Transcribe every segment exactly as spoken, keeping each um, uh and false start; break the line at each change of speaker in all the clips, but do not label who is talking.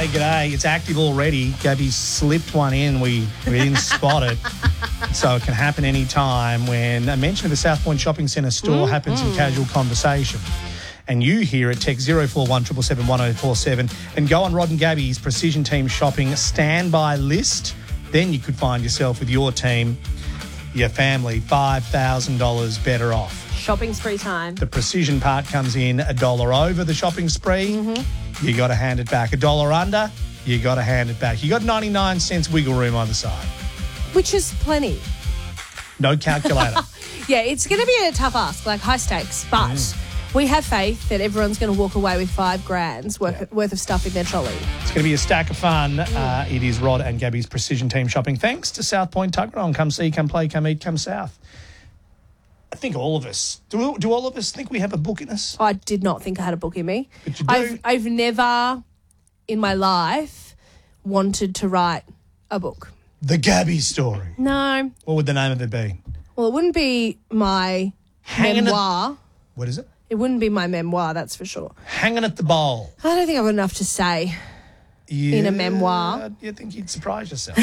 G'day, g'day. It's active already. Gabby slipped one in. We, we didn't spot it. So it can happen any time when a mention of the South Point Shopping Centre store mm, happens mm. in casual conversation. And you hear it, text zero four one seven seven one zero four seven and go on Rod and Gabby's Precision Team Shopping standby list. Then you could find yourself with your team, your family, five thousand dollars better off.
Shopping spree time.
The precision part comes in a dollar over the shopping spree. Mm-hmm. You got to hand it back. A dollar under, you got to hand it back. You got ninety-nine cents wiggle room either side.
Which is plenty.
No calculator.
Yeah, it's going to be a tough ask, like high stakes, but mm. we have faith that everyone's going to walk away with five grand's worth, yeah. worth of stuff in their trolley. It's
going to be a stack of fun. Mm. Uh, it is Rod and Gabby's Precision Team Shopping. Thanks to South Point Tuggeranong. Come see, come play, come eat, come south. I think all of us, do, do all of us think we have a book in us?
I did not think I had a book in me.
But you do.
I've, I've never in my life wanted to write a book.
The Gabby story.
No.
What would the name of it be?
Well, it wouldn't be my
Hanging
memoir.
At, what is it?
It wouldn't be my memoir, that's for sure.
Hanging at the bowl.
I don't think I've got enough to say
yeah,
in a memoir.
You think you'd surprise yourself.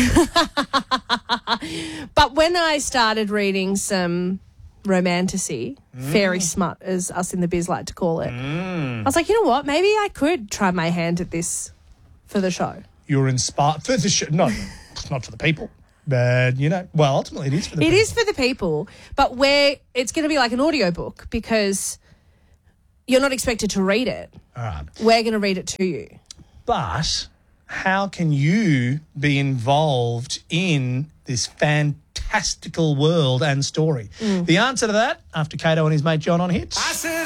But when I started reading some romantasy, mm. fairy smut, as us in the biz like to call it,
mm.
I was like, you know what? Maybe I could try my hand at this for the show.
You were inspired for the show. No, not for the people. But, you know, well, ultimately it is for the
it
people.
It is for the people, but where it's going to be like an audiobook because you're not expected to read it.
All right.
We're going to read it to you.
But how can you be involved in this fantastical world and story? Mm. The answer to that after Kato and his mate John on Hits. I said